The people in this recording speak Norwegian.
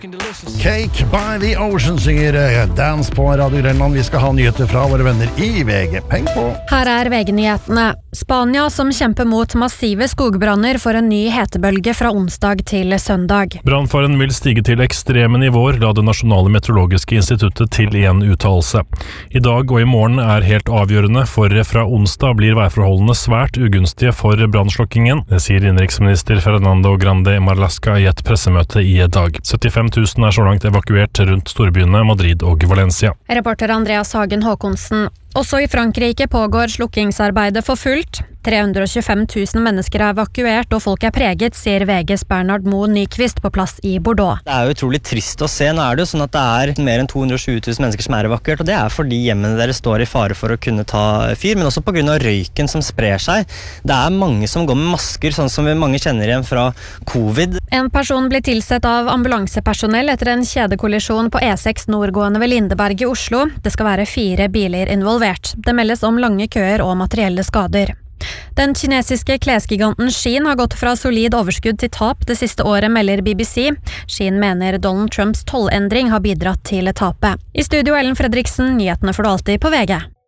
Cake by the Ocean synger Dance på Radio Grenland. Vi skal ha nyheter fra våre venner i VG. Peng på! Her VG-nyhetene. Spania som kjemper mot massive skogbranner for en ny hetebølge fra onsdag til søndag. Brannfaren vil stige til ekstreme nivåer, la det nasjonale meteorologiske instituttet til i en uttalelse. I dag og i morgen helt avgjørende, for fra onsdag blir værforholdene svært ugunstige for brannslokkingen. Det sier innenriksminister Fernando Grande Marlaska i et pressemøte i dag. 75 000 så langt evakuert rundt storbyene Madrid og Valencia. Reporter Andreas Hagen Håkonsen. Også i Frankrike pågår slukkingsarbeidet for fullt. 325 000 mennesker evakuert, og folk preget, sier VGs Bernard Moe Nyqvist på plass i Bordeaux. Det jo utrolig trist å se. Nå det jo sånn at det mer enn 220 000 mennesker som evakuert, og det fordi hjemmene deres står i fare for å kunne ta fyr, men også på grunn av røyken som sprer seg. Det mange som går med masker, sånn som mange kjenner igjen fra covid. En person blir tilsett av ambulansepersonell etter en kjedekollisjon på E6 nordgående ved Lindeberg i Oslo. Det skal være 4 biler involvert. Det meldes om lange køer og materielle skader. Den kinesiske klesgiganten Shein har gått fra solid overskudd til tap det siste året, melder BBC. Shein mener Donald Trumps tollendring har bidratt til tapet. I studio Ellen Fredriksen, nyhetene får du alltid på VG.